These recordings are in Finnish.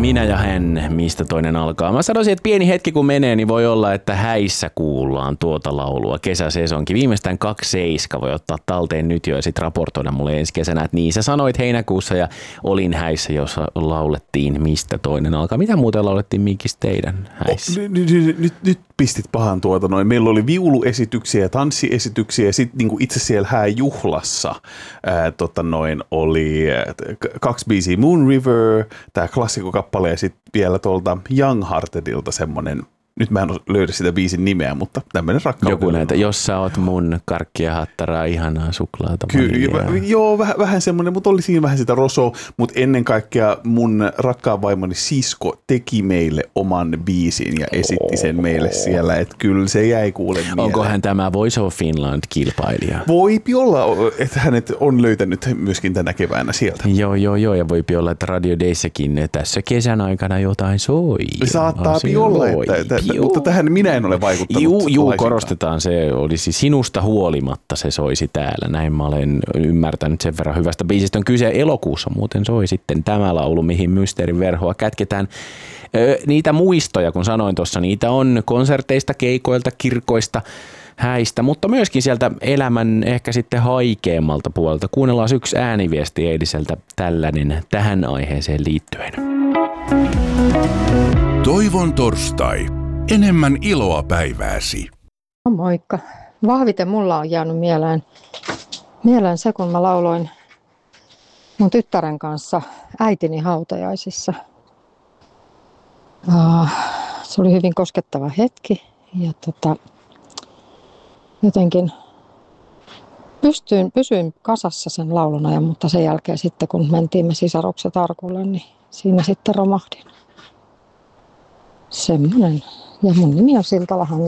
Minä ja hän, mistä toinen alkaa. Mä sanoisin, että pieni hetki kun menee, niin voi olla, että häissä kuullaan tuota laulua. Kesäsesonki. Viimeistään 2.7 voi ottaa talteen nyt jo ja sitten raportoida mulle ensi kesänä, että niin sä sanoit heinäkuussa ja olin häissä, jossa laulettiin mistä toinen alkaa. Mitä muuten laulettiin Mikis teidän häissä? Nyt pistit pahan Meillä oli viuluesityksiä ja tanssiesityksiä ja sitten niinku itse siellä hääjuhlassa oli 2 biisiä Moon River, tämä klassikokappale ja sitten vielä tuolta Young Heartedilta semmoinen, nyt mä en löydä sitä biisin nimeä, mutta tämmöinen rakkaudellinen. Joku näitä, jos sä oot mun karkkia hattaraa, ihanaa suklaata. Joo, vähän semmoinen, mutta oli siinä vähän sitä rosoa, mutta ennen kaikkea mun rakkaan vaimoni sisko teki meille oman biisin ja esitti sen meille siellä, että kyllä se jäi kuule mieleen. Onko hän tämä Voice of Finland-kilpailija? Voipi olla, että hänet on löytänyt myöskin tänä keväänä sieltä. Joo, ja voipi olla, että Radio Dayssäkin tässä kesän aikana jotain soi. Saattaa olla, mutta tähän minä en ole vaikuttanut. Juu, korostetaan, se olisi sinusta huolimatta se soisi täällä. Näin mä olen ymmärtänyt sen verran hyvästä biisistä. On kyse elokuussa muuten soi sitten tämä laulu, mihin Mysteerin verhoa kätketään. Niitä muistoja, kun sanoin tuossa, niitä on konserteista, keikoilta, kirkoista, häistä, mutta myöskin sieltä elämän ehkä sitten haikeammalta puolelta. Kuunnellaan yksi ääniviesti eiliseltä tällainen tähän aiheeseen liittyen. Toivon torstai. Enemmän iloa päivääsi. Moikka. Vahviten mulla on jäänyt mieleen se, kun mä lauloin mun tyttären kanssa äitini hautajaisissa. Se oli hyvin koskettava hetki ja jotenkin pysyin kasassa sen laulun ajan, mutta sen jälkeen sitten kun mentiin me sisarukset arkulle, niin siinä sitten romahdin. Semmoinen. Ja mun nimi on Siltala Hanna.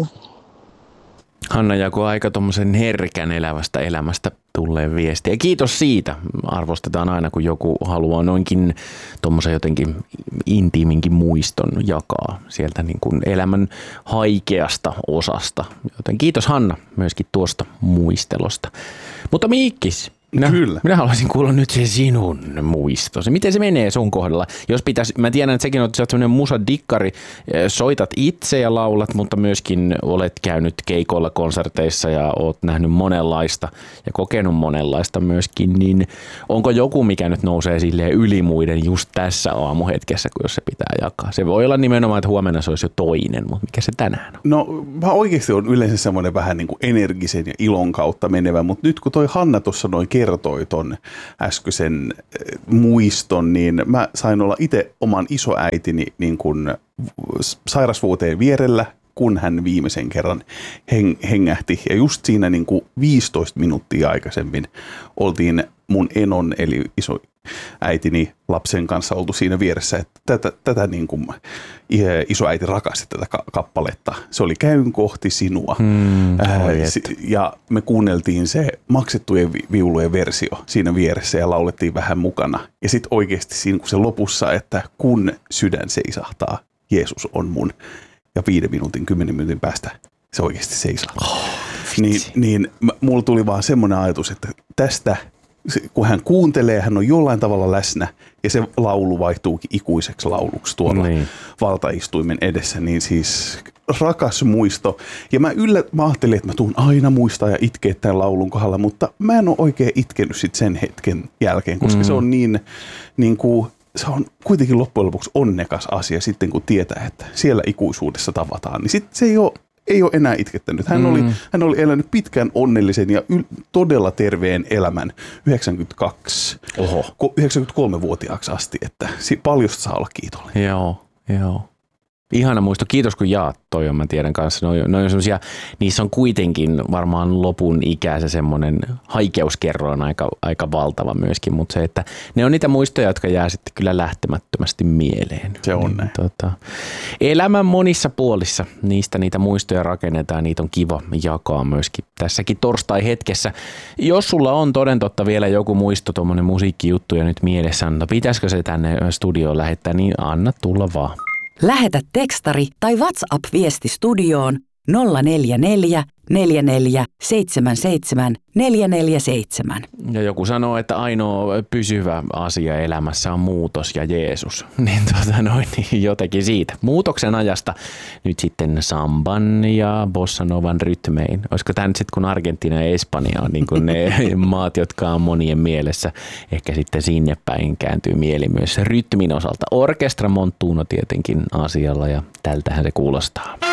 Hanna jakoi aika tommosen herkän elävästä elämästä tulleen viestiä. Kiitos siitä. Arvostetaan aina, kun joku haluaa noinkin tommosen jotenkin intiiminkin muiston jakaa sieltä niin kuin elämän haikeasta osasta. Joten kiitos Hanna myöskin tuosta muistelosta. Mutta Miikkis, minä haluaisin kuulla nyt se sinun muistosi. Miten se menee sun kohdalla? Jos pitäisi, mä tiedän, että sekin on sellainen musadikkari, soitat itse ja laulat, mutta myöskin olet käynyt keikoilla, konserteissa ja oot nähnyt monenlaista ja kokenut monenlaista myöskin, niin onko joku, mikä nyt nousee silleen yli muiden just tässä aamuhetkessä, jos se pitää jakaa? Se voi olla nimenomaan, että huomenna se olisi jo toinen, mutta mikä se tänään on? No mä oikeasti on yleensä semmoinen vähän niin kuin energisen ja ilon kautta menevä, mutta nyt kun toi Hanna tuossa noin kertoi ton äskeisen muiston, niin mä sain olla itse oman isoäitini niin kuin sairasvuoteen vierellä, kun hän viimeisen kerran hengähti. Ja just siinä niin kuin 15 minuuttia aikaisemmin oltiin mun enon eli isoäitini lapsen kanssa oltu siinä vieressä, että tätä niin kuin isoäiti rakasti tätä kappaletta. Se oli Käyn kohti sinua. Ja me kuunneltiin se maksettujen viulujen versio siinä vieressä ja laulettiin vähän mukana. Ja sitten oikeasti siinä kun se lopussa, että kun sydän seisahtaa, Jeesus on mun. Ja 5 minuutin, 10 minuutin päästä se oikeasti seisahtaa. Niin mulla tuli vaan semmoinen ajatus, että tästä kun hän kuuntelee, hän on jollain tavalla läsnä ja se laulu vaihtuukin ikuiseksi lauluksi tuolla valtaistuimen edessä, niin siis rakas muisto. Ja mä ajattelin, että mä tuun aina muistaa ja itkeä tämän laulun kohdalla, mutta mä en ole oikein itkenyt sit sen hetken jälkeen, koska se on niin kuin, se on kuitenkin loppujen lopuksi onnekas asia sitten, kun tietää, että siellä ikuisuudessa tavataan, niin sitten se ei ole enää itkettänyt. Hän oli elänyt pitkän onnellisen ja todella terveen elämän 93-vuotiaaksi asti, että paljosta saa olla kiitollinen. Joo. Ihana muisto. Kiitos kun jaat toi, mä tiedän kanssa. Ne on semmosia, niissä on kuitenkin varmaan lopun ikää se semmoinen haikeuskerro on aika valtava myöskin, mutta se, että ne on niitä muistoja, jotka jää sitten kyllä lähtemättömästi mieleen. Se on näin. Elämän monissa puolissa niitä muistoja rakennetaan, niitä on kiva jakaa myöskin tässäkin torstai-hetkessä. Jos sulla on toden totta vielä joku muisto, tuommoinen musiikkijuttu ja nyt mielessä, no pitäisikö se tänne studioon lähettää, niin anna tulla vaan. Lähetä tekstari tai WhatsApp-viesti studioon 044 44 77 447. Ja joku sanoo, että ainoa pysyvä asia elämässä on muutos ja Jeesus. Niin jotenkin siitä. Muutoksen ajasta nyt sitten samban ja bossanovan rytmein. Olisiko tämä nyt sitten, kun Argentiina ja Espanja on niin kuin ne maat, jotka on monien mielessä. Ehkä sitten sinne päin kääntyy mieli myös rytmin osalta. Orkestra Montuno tietenkin asialla ja tältähän se kuulostaa.